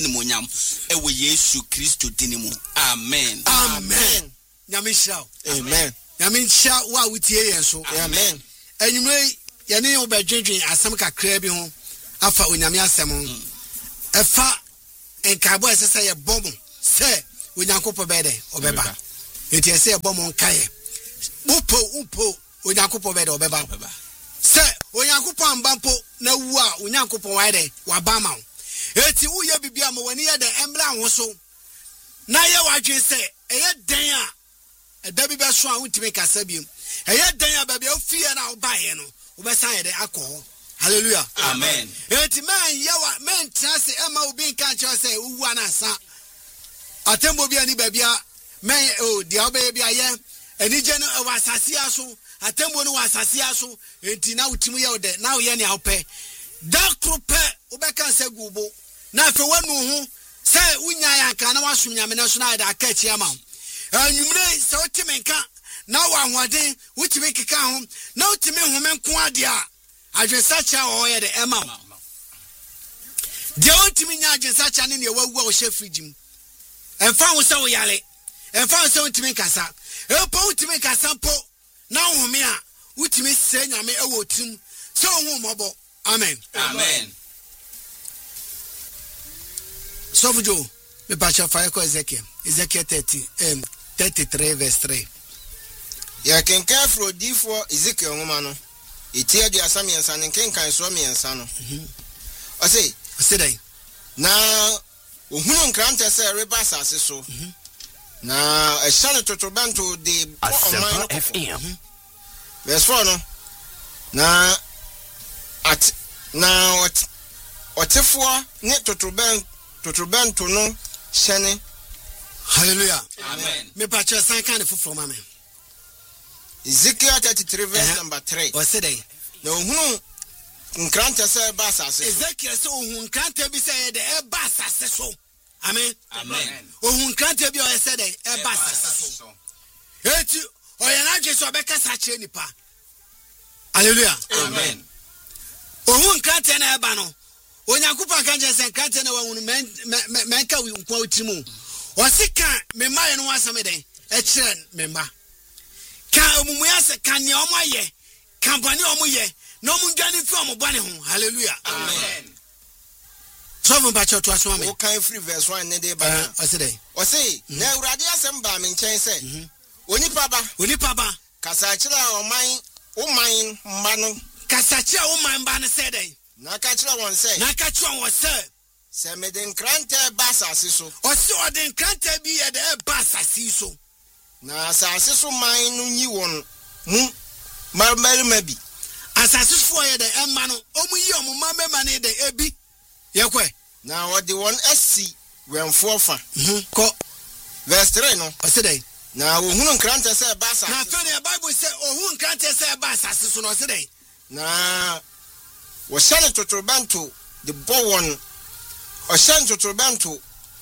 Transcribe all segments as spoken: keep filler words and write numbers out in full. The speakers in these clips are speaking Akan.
monyam ewe Yesu Kristo dinimu. Amen. Amen. Nyamisha. Amen. Nyamisha wa wutie yenso. Amen. Enyumre yene obedwedwen asem kakra bi ho afa onyame asem. Efa enkabo esese ye bomu se onyankopɔ bede obeba. Enti ese ye bomu nkae. Upo upo onyankopɔ bede obeba. Se onyankopɔ ambampo na wu a onyankopɔ waide wabama. Eti uye bibia mo wani ye de embra ho so. Na ye wadwen se eye den a eda bi be so a untime kasa biem. Eye den a ba bia ofie na obaye no obesan ye de akọ. Hallelujah. Amen. Eti man ye wa men trase ema obi nka che se uwu anasa. Atembo bia ni ba bia men o dia obaye bia ye enije no e wasase aso atembo no wasase aso enti na utimu ye de na ye ne awpe da krope obeka se gubo na afa wanu hu se unya ya nka na wasum nyame na so na da aka chi ama anwumre se otime nka na wa hoden utime keka ho na utime home nko ade a adwensacha o ye de ema de utime nya adwensacha ne ne wawu a o hye frigim emfa ho se wo yale emfa ho se utime kasa epo utime kasa po na home a utime se nyame e wo tim se hu mobo. Amen. Amen. So for Joe, me pastor fire ko Ezekiel. Ezekiel thirty, um, thirty-three verse three. Ya ken ka fro di for Ezekiel ngoma no. Etia di asam yensa ne ken kan so me yensa no. Mhm. O say, o say dai. Na ohunu nkranta se reba asase so. Mhm. Na e shane totobanto de Asempa F M. Verse four no. Na at na what otefo ne totoban totobanto no shane. Hallelujah. Amen. Me pastor san kan for mama. Ezekiel thirty-three verse uh-huh. number three. O say dai. Na ohunu nkranta se ba asase. Ezekiel se ohun nkranta bi se de e ba asase so. Amen. Amen. Ohun nkranta bi o se de e ba asase so. Eti o ye na dwe so obeka sa kire nipa. Hallelujah. Amen. Ohun nkranta na e ba no. Onyakupa kan je se nkranta na wahunu men men ka nkwa otimu. O sika me maye no asame den e kire memba. Ka omumuya se kan ne omaye kampani omoye no mu dwane fi omobane ho. Hallelujah. Amen. So from bacho to aso me o kan free verse one ne dey ba o say dey o say na urade asem ba me nchen se onipa ba onipa ba kasa kire oman oman mba no kasa kire oman ba ne say dey na ka kire won say na ka kire won say se me den kranta ba asase so o se o den kranta bi ye de ba asase so na asase so man no nyi won mu marmari mabi asase fo ye de emma no omu yi omu mamema ne de ebi ye kwe na what the one asi when four fa ko verse three no o se dey na ohunu nkranta se ba asase na fe ne Bible say ohun nkranta se ba asase so no se dey na wo shane totobanto the bow one o shane totobanto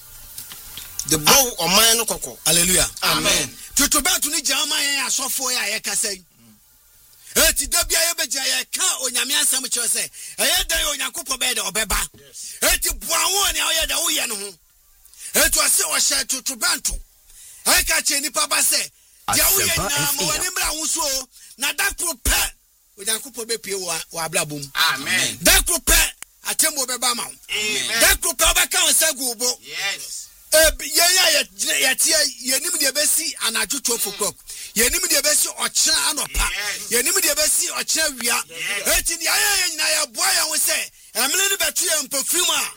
the bow o man no kokko. Hallelujah. Amen. Totobanto ni jama ye asofo ya ye kasai eti dabia ye beja ye ka onyame asam che se eye dan onyankopɔ be de obeba eti buawo ne oye da wo ye no ho eti ase o hye totobanto ai ka che nipa ba se dia wo ye na mo wani mra wo so na dakro pe onyankopɔ be pie wo ablabom. Amen. Dakro pe atembo be ba ma. Amen. Dakro pe obeka wo se gubo. Yes. Eh ye ya ye tie ye nim de besi anadwo twelve o'clock. Yenim de besi ochira anopa yenim de besi ochira wia eti ne aye nyina ya boa ya wo se emle ne betu ya mpofim a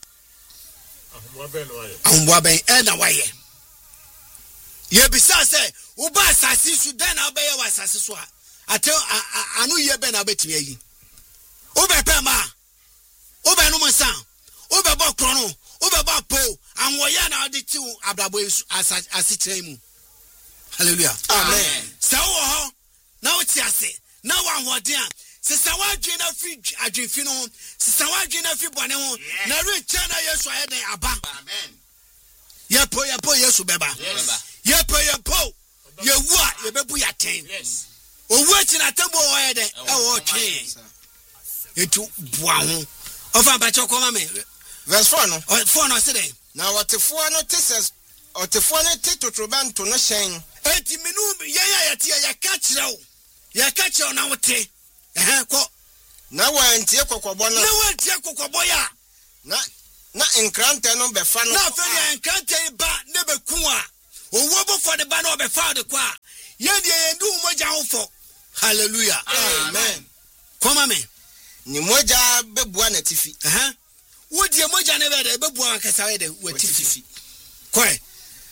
ahomboa ben e na waye ye bisa se wo ba asase su den na obaye wa asase so a ate anu ye ben na betimi ayi wo be pe ma wo be no monsa wo be bo kro no wo be bo po anwoya na odi ti abrabo asitire mu. Hallelujah. Amen. So ho na uti ase na wa hoden a se sa wa dwen na fi adwenfi no se sa wa dwen na fi bone ho na re cha na Yesu ayeden aba. Amen. Ye po ye po Yesu beba. Ye po ye po ye wu a ye bebu ya ten. Yes. Owu ati na tembo o ayeden e wo twen. Etu bua ho. Ofa ba chokoma me verse four no four no say dey na watefoɔ no teses watefoɔ no te totorobɛnto no hyɛn enti menu yɛyɛ yɛte yɛka kyerɛ wo yɛka kyerɛ wo na wote ɛhɛ kɔ na wantie kɔkɔbɔ no na wantie kɔkɔbɔ ya na na nkrante no bɛfa no na afɛ nkrante ba ne bɛku a owo bofo de ba na obɛfa de kwa yɛn de yɛn du mogya ho fo hallelujah amen kɔma me ni mogya bɛbua na tifi ɛhɛ wo die mogya ne bɛ de bɛbua akasa wɛ de watifi kɔe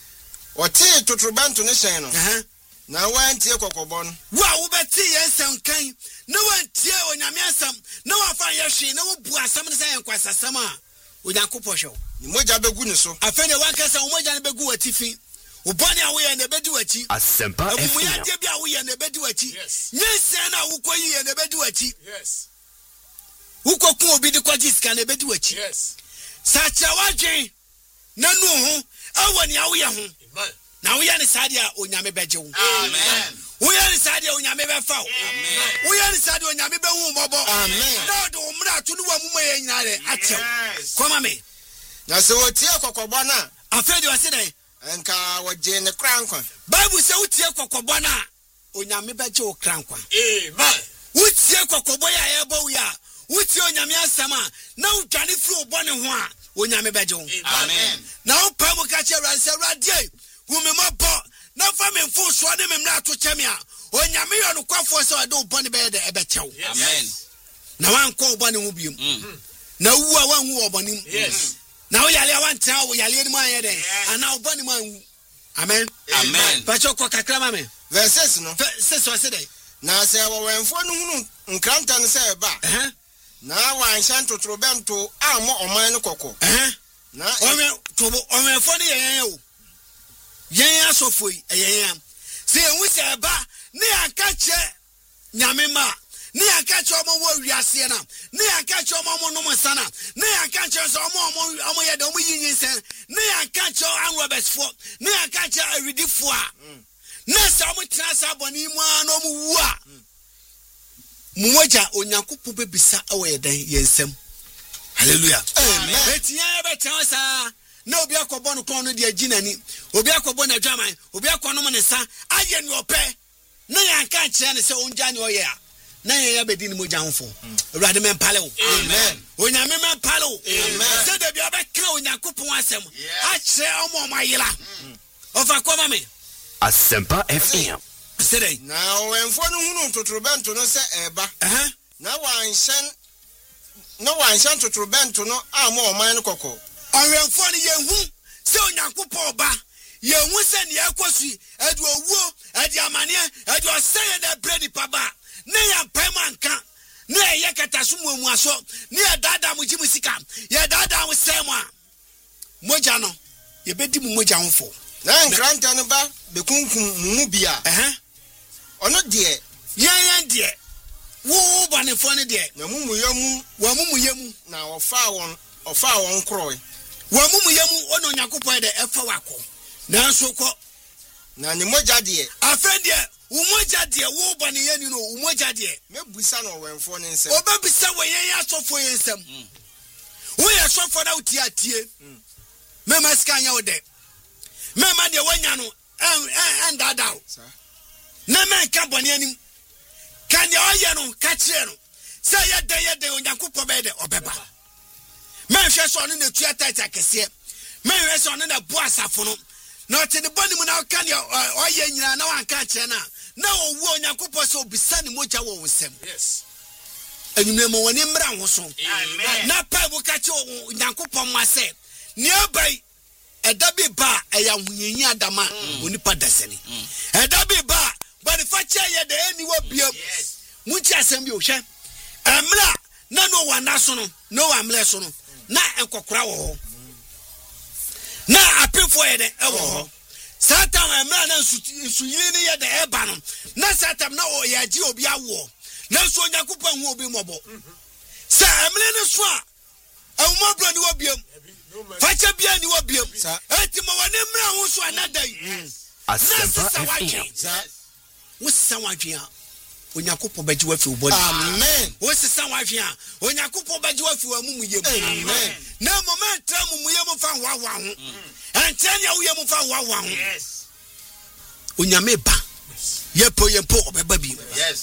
wɔte totorobɛnto no hyɛn no ɛhɛ na wantie kɔkɔbɔ no wa wo bɛte yɛn nsɛm kan na wantie onyame asɛm na wafa yɛ hwe na wo bu asɛm ne sɛ yɛn kwasasɛm a onyankopɔ hwɛ wo ni mogya bɛgu ne so afɛ ne wankasa wo mogya ne bɛgu watifi wo bɔne a woyɛ ne bɛdi wachi Asempa F M. amumuyade bi a woyɛ ne bɛdi wachi nyensia na wokɔyi yɛ ne bɛdi wachi Yes. wokɔku obi de kɔgye sika ne bɛdi wachi Yes. sa kyerɛ wadwen na nu ho awɔ nea woyɛ ho Amen. na woyɛ ne saa deɛ a onyame bɛgye wo Amen. woyɛ ne saa deɛ onyame bɛfa wo woyɛ ne saa deɛ onyame bɛhu mmɔbɔ Amen. na ɔde wo mmara ato no wa muma yɛ nyinaa dɛ akyɛw kɔma me na sɛ wɔtie kɔkɔbɔ no afei deɛ ɔse dɛn a nka wɔgye ne kra nkwa bible sɛ wotie kɔkɔbɔ no a onyame bɛgye wo kra nkwa Amen. wotie kɔkɔbɔ yɛ a yɛbɔ wo yɛ a wotie onyame asɛm a na wodwane firi wo bɔne ho a onyame bɛgye wo Amen. na wopa mu ka kyerɛ awurade sɛ awurade hu me mmɔbɔ na fa me mfomsoɔ ne me mmara ato kyɛ me a onyame yɛ nokwafoɔ sɛ ɔde wo bɔne bɛyɛ dɛ ɛbɛkyɛ wo Amen. na wankɔ wo bɔne ho biom na wu a wanhu wɔ bɔne mu Yes. na woyale a wantena wo yaleɛ no mu anyɛ dɛn anaa wo bɔne mu anwu amen Amen. pakyɛ kɔ kakra ma me verse six no sɛ sɛ ɔse dɛn na sɛ wɔwɛmfoɔ no hunu nkranta no sɛ ɛba ɛhɛ na wanhyɛ ntotorobɛnto ammɔ ɔman no kɔkɔ ɛhɛ na ɔmɛ tobo ɔmɛfo ne yɛn o yɛn asɔfo yi ɛyɛ yɛn sɛ yɛn sɛ ɛba ne yɛnka kyɛ nyame ma ne yɛnka kyɛ ɔmo wɔ wiaseɛ na ne yɛnka kyɛ ɔmo ɔmo nom nsa na ne yɛnka kyɛ sɛ ɔmo ɔmo ɔmo yɛ dɛ ɔmo yi nyinsɛn ne yɛnka kyɛ anrɔbɛsfoɔ ne yɛnka kyɛ awidifoɔ a na sɛ ɔmo tena saa bɔne yi mu a na ɔmo wu a mumogya onyankopɔn bɛbisa ɛwɔ yɛ dɛn yɛn nsɛm hallelujah Amen. eti yɛn bɛtena saa na obi akɔbɔ no kɔn no de agyi n'ani obi akɔbɔ n'adwaman obi akɔnom ne nsa ayɛ ne ɔpɛ na yɛn ka kyerɛ ne sɛ ongya ne ɔyɛ a na yɛn yɛbɛdi ne mogya ho fo awurade mɛmpale wo Amen. onyame mɛmpale wo Amen. sɛ dabi ɔbɛka onyankopɔn asɛm akyerɛ ɔmo ɔmo ayela ɔfa kɔma me Asempa F M. sɛ dɛn na ɔwɛmfoɔ no hunu ntotorobɛnto no sɛ ɛba ɛhɛ na wanhyɛn na wanhyɛ ntotorobɛnto no ammɔ ɔman no kɔkɔ ɔwɛmfoɔ no yɛhu sɛ onyankopɔn ɔba yɛhu sɛ nea ɛkɔ so yi ɛde owuo ɛde amanneɛ ɛde ɔsɛeɛ na ɛbrɛ nipa ba ne yɛmpae mu anka ne ɛyɛ kataso muamuaso ne yɛdaadaa mo gye mu sika yɛdaadaa mo sɛe mu a mogya no yɛbɛdi mu mogya ho fo na nkranta no ba bɛkunkum mu mu bi a ɛhɛ ɔno deɛ yɛn yɛn deɛ wo bɔnefoɔ no deɛ na mumuyɛ mu wɔamumuyɛ mu na ɔfaa wɔn ɔfaa wɔn korɔe wɔamumuyɛ mu ɔne onyankopɔn dɛ ɛfa wakɔ nanso kɔ na ne mogya deɛ afei deɛ wo mogya deɛ wo bɔneyɛni no wo mogya deɛ mɛbusa no ɔwɛmfoɔ no nsɛm obɛbisa wɔ yɛn yɛ asɔfoɔ yɛn nsɛm woyɛ asɔfoɔ na wotie atie mɛma sika nyɛ wo dɛ mɛma deɛ woanya no ɛndaadaa wo na mɛnka bɔne anim ka deɛ ɔyɛ no ka kyerɛ no sɛ yɛdɛn yɛdɛn onyankopɔn bɛyɛ dɛ ɔbɛba mɛnhwɛ sɛ ɔno na tua tait akɛseɛ mɛnhwɛ sɛ ɔno na boa asafo no na ɔte ne bɔne mu na ɔka deɛ ɔyɛ nyinaa na wanka kyerɛ no a na ɔwu onyankopɔn sɛ obisa ne mogya wɔ wo nsɛm Yes. anwummerɛ ma wɔne mmra ho so Amen. na pa mu ka kyerɛ onyankopɔn ma sɛ nea ɛba yi ɛda bi ba a ɛyɛ ahoyɛnyi adama onipa dasani ɛda bi ba a bɔnefa kyɛ yɛ dɛ ɛni wɔ biam monti asɛm bi ohwɛ ɛmmerɛ na no wɔ ana so no na wɔ ammerɛ so no na nkɔkora wɔ hɔ na apemfoɔ yɛ dɛ ɛwɔ hɔ saa tam ɛmmerɛ na nsuyiri no yɛ dɛ ɛba no na saa tam na ɔyɛ agye obi awoɔ na nso onyankopɔn hu obi mmɔbɔ sɛ ɛmmerɛ no so a ɛwomɔborɔ ne wɔ biam fakyɛ bia ne wɔ biam ɛnti ma wɔne mmerɛ ho so anada yi Asempa F M. wosesa wadwen a onyankopɔn bɛgye wafi wo bɔne amen wosesa wadwen a onyankopɔn bɛgye wafi wo amumuyɛ mu Amen. na moment time muye mu fa wa wa ho ente nya wo ye mu fa wa wa ho yes onyame ba ye po ye po obeba bi yes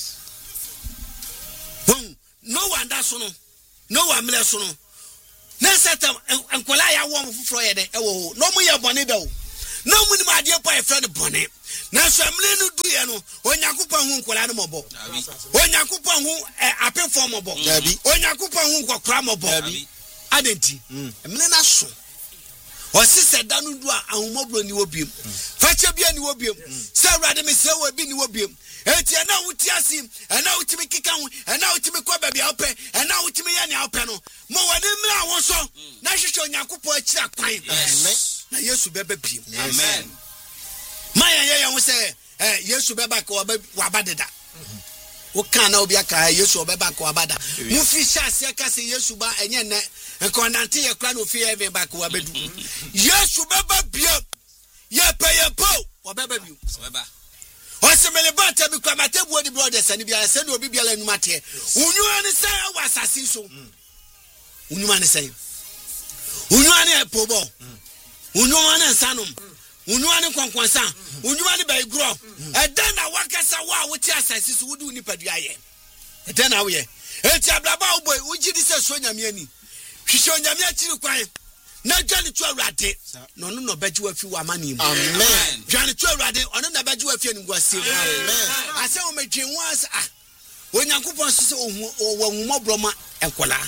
won no wanda so no no wa mle so no na seta enkola ya wo mu fufuro ye de e wo no mu ye bone da o no mu ni ma de po e friend bone na so amle no du ye no onyankopon hu nkola no mobo onyankopon hu apefo mobo onyankopon hu nkokra mobo adenti amle na so o sise da no du a ahomobro ni wobiem fache bia ni wobiem se awrade me se wo bi ni wobiem enti na wuti asi na wutimi kika hu na wutimi kwa ba bia ope na wutimi ye ni ope no mo wani mra won so na hwehwe onyankopon akira kwan na Yesu bebe biem amen maya ye ye wo se eh Yesu beba ka wabadeda wo kan na obi aka Yesu beba ka wabada mu fi sha se ka se Yesu ba enye ne nkondante ye kra no fi heaven ba ka wabedu Yesu beba biem ye pe ye po wabeba biem wabeba osemele ba ta bi kwa matebu odi brothers ani bia se no obi bia la nyuma te unyu ani se wa asase so unyu ani se unyu ani epobo unyu ani nsanom unyu ani kwankwansa unyu ani bai gro eda na wakasa wa wo ti asase so wudi nipadua ye eda na wo ye enti ablaba wo boy ugidi se so nyame ani hwehwe nyame akiri kwan na dwane tu awrade no no no beji wa fi wa mani mu amen dwane tu awrade ono na beji wa fi ani ngwase amen ase o medwen wa asa ah onyankopon so se ohu wa humobro enkola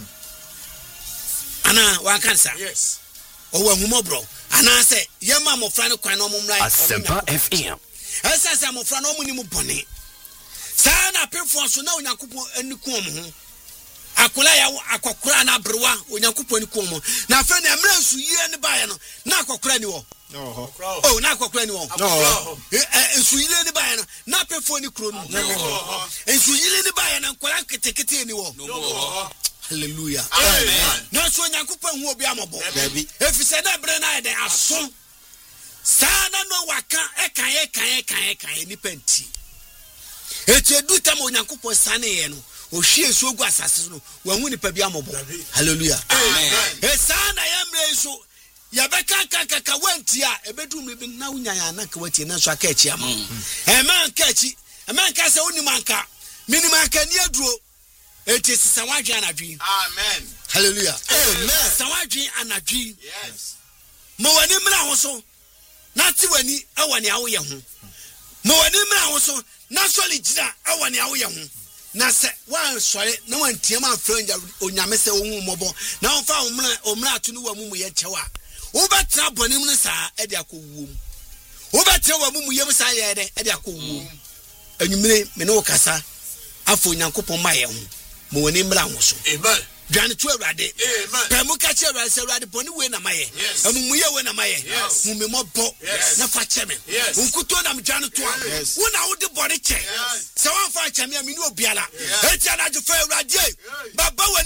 ana wa kansa yes o wa humobro ana se yema mofra ne kwan no mumra Asempa F M esa se mofra no mu ni mu bone sa na pefo so na onyankopon aniku omo akola ya akokora na brewa onyankopon ni komo na afa na mra nsu yie ne bae no na akokora ni wo oh oh na akokora ni wo oh nsu yie ne bae no na pefo ni kro no nsu yie ne bae na nkola ketekete ni wo hallelujah amen na so onyankopon hu obi amobo efise na bre na ede aso sana no waka ekan ekan ekan ekan ni penti echedu tam onyankopon sane ye no ohwie so gu asase no wanhu ni pa bia mobo hallelujah amen esa na yemre so ya beka kaka wantia ebedum bi na unyanya na ka watie na so aka echi ama amen ka echi amen ka se oni manka minima ka ni aduro eti sisa wadwe anadwi amen hallelujah amen sawadwe anadwi yes mo wani mra ho so na ti wani awani awo ye ho mo wani mra ho so na so le gira awani awo ye ho na se wan sore na wan tiam afranja onyame se ohun mobo na on fa omra omra atu no wa mumu ye chewa wo betra bonim ne saa e de akowum wo betra wa mumu ye saa ye de e de akowum anwumire me ne wo kasa afo nyankopon maye ho mo woni mra ho so amen dwane tu awrade amen pa mu ka che awrade se awrade boni we na maye amumu ye we na maye mu me mobo na fa che me unkuto na mdwane to a wo na wo de boni che se wan fa che me amini obiala eti ana je fa awrade baba